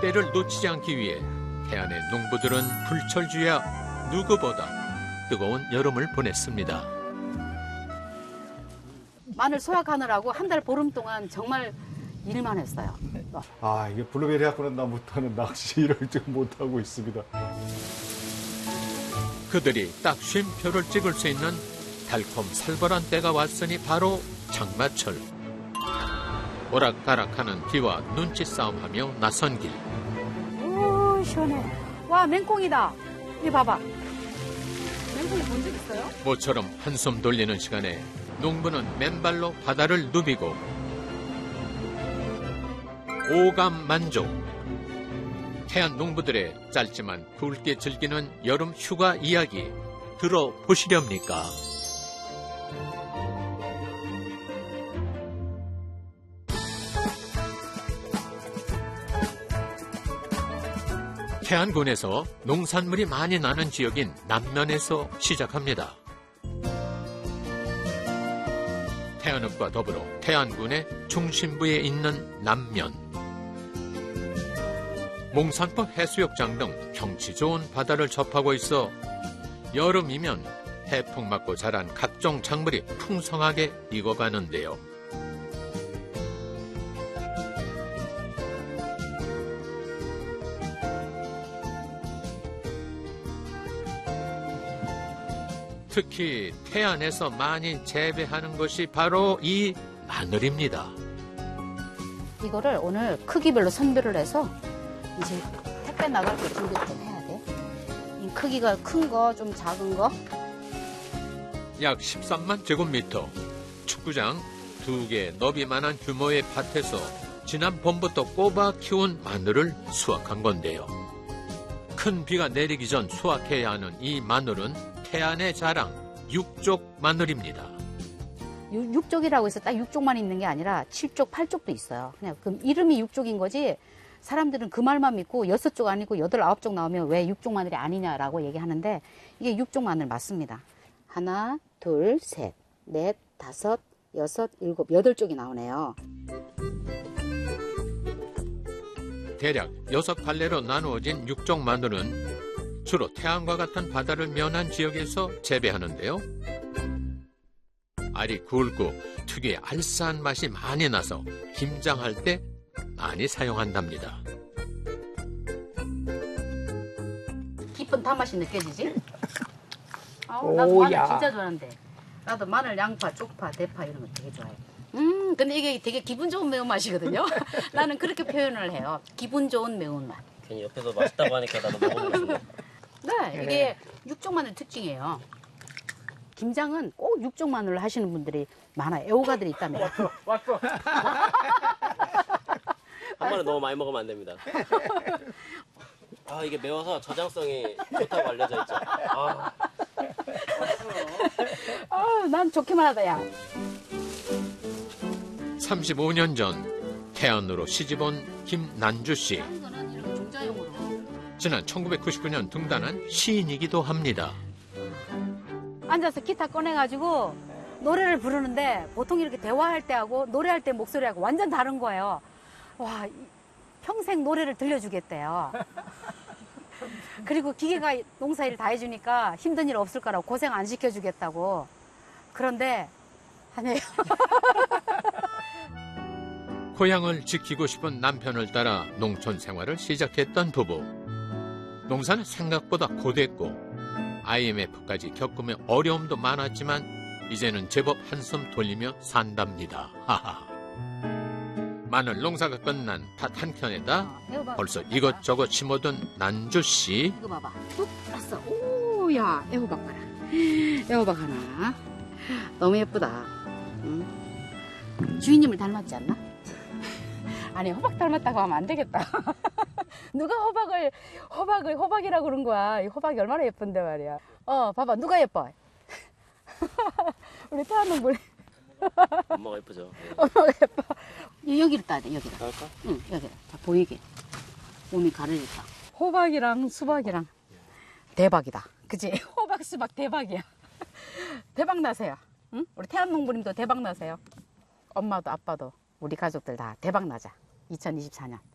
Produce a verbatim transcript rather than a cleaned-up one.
때를 놓치지 않기 위해 태안의 농부들은 불철주야 누구보다 뜨거운 여름을 보냈습니다. 마늘 수확하느라고 한 달 보름 동안 정말 일만 했어요. 아, 이게 블루베리 학교는 나 못하는 낚시를 지금 못하고 있습니다. 그들이 딱 쉼표를 찍을 수 있는 달콤 살벌한 때가 왔으니 바로 장마철. 오락가락하는 비와 눈치 싸움하며 나선 길. 오, 시원해. 와, 맹꽁이다. 이거 봐봐. 맹꽁이 본 적 있어요? 모처럼 한숨 돌리는 시간에 농부는 맨발로 바다를 누비고 오감 만족. 태안 농부들의 짧지만 굵게 즐기는 여름 휴가 이야기 들어보시렵니까? 태안군에서 농산물이 많이 나는 지역인 남면에서 시작합니다. 태안읍과 더불어 태안군의 중심부에 있는 남면. 몽산포 해수욕장 등 경치 좋은 바다를 접하고 있어 여름이면 해풍 맞고 자란 각종 작물이 풍성하게 익어가는데요. 특히 태안에서 많이 재배하는 것이 바로 이 마늘입니다. 이거를 오늘 크기별로 선별을 해서 이제 택배 나갈 때 준비를 좀 해야 돼. 이 크기가 큰 거, 좀 작은 거. 약 십삼만 제곱미터, 축구장 두 개 너비만한 규모의 밭에서 지난 봄부터 꼽아 키운 마늘을 수확한 건데요. 큰 비가 내리기 전 수확해야 하는 이 마늘은 태안의 자랑, 육족 마늘입니다. 육족이라고 해서 딱 육족만 있는 게 아니라 칠족, 팔족도 있어요. 그냥 그 이름이 육족인 거지 사람들은 그 말만 믿고 여섯 쪽 아니고 여덟, 아홉 쪽 나오면 왜 육족 마늘이 아니냐라고 얘기하는데 이게 육족 마늘 맞습니다. 하나, 둘, 셋, 넷, 다섯, 여섯, 일곱, 여덟 쪽이 나오네요. 대략 여섯 갈래로 나누어진 육족 마늘은 주로 태안과 같은 바다를 면한 지역에서 재배하는데요. 알이 굵고 특유의 알싸한 맛이 많이 나서 김장할 때 많이 사용한답니다. 깊은 단맛이 느껴지지? 아우, 나도 마늘 진짜 좋아하는데. 나도 마늘, 양파, 쪽파, 대파 이런 거 되게 좋아해. 음, 근데 이게 되게 기분 좋은 매운맛이거든요. 나는 그렇게 표현을 해요. 기분 좋은 매운맛. 괜히 옆에서 맛있다고 하니까 나도 먹어보고 싶네. 네, 이게 육족 마늘 특징이에요. 김장은 꼭 육족 마늘로 하시는 분들이 많아요. 애호가들이 있답니다. 왔어. 한 번에 너무 많이 먹으면 안 됩니다. 아, 이게 매워서 저장성이 좋다고 알려져 있죠. 아, 아, 난 좋기만 하다, 야. 삼십오 년 전 태안으로 시집온 김난주 씨. 이거는 이렇게 종자용으로. 지난 천구백구십구 년 등단한 시인이기도 합니다. 앉아서 기타 꺼내가지고 노래를 부르는데 보통 이렇게 대화할 때하고 노래할 때 목소리하고 완전 다른 거예요. 와, 평생 노래를 들려주겠대요. 그리고 기계가 농사일 다 해주니까 힘든 일 없을 거라고 고생 안 시켜주겠다고. 그런데 하네요. 고향을 지키고 싶은 남편을 따라 농촌 생활을 시작했던 부부. 농사는 생각보다 고됐고 아이엠에프까지 겪으며 어려움도 많았지만 이제는 제법 한숨 돌리며 산답니다. 하하. 마늘 농사가 끝난 밭 한켠에다 벌써 이것저것 심어둔 난주씨. 이거 봐봐. 뚝 났어. 오, 야, 애호박 봐라. 애호박 하나. 너무 예쁘다. 응? 주인님을 닮았지 않나? 아니, 호박 닮았다고 하면 안 되겠다. 누가 호박을, 호박을 호박이라고 그런 거야. 이 호박이 얼마나 예쁜데 말이야. 어, 봐봐. 누가 예뻐? 우리 태안농 물. 엄마가 예쁘죠. 엄마가 예뻐. 여기를 따야 돼, 여기를. 할까? 응, 여기를. 자, 보이게. 몸이 가려졌다. 호박이랑 수박이랑 대박이다. 그치? 호박, 수박 대박이야. 대박 나세요. 응? 우리 태안농부님도 대박 나세요. 엄마도 아빠도 우리 가족들 다 대박 나자. 이천이십사 년.